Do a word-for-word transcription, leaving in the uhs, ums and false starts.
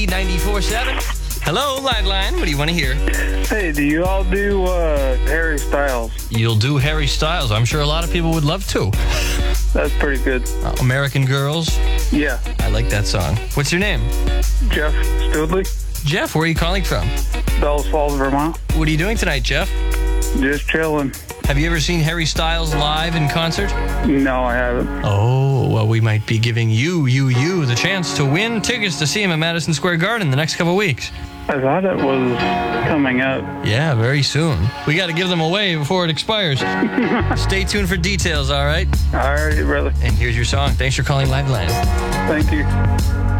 ninety-four seven. Hello, Liveline. What do you want to hear? Hey, do you all do uh, Harry Styles? You'll do Harry Styles. I'm sure a lot of people would love to. That's pretty good. Uh, American Girls. Yeah. I like that song. What's your name? Jeff Studley, Jeff, where are you calling from? Bells Falls, Vermont. What are you doing tonight, Jeff? Just chilling. Have you ever seen Harry Styles live in concert? No, I haven't. Oh, well, we might be giving you, you, you the chance to win tickets to see him at Madison Square Garden the next couple weeks. I thought it was coming up. Yeah, very soon. We got to give them away before it expires. Stay tuned for details, all right? All right, brother. And here's your song. Thanks for calling Liveline. Thank you.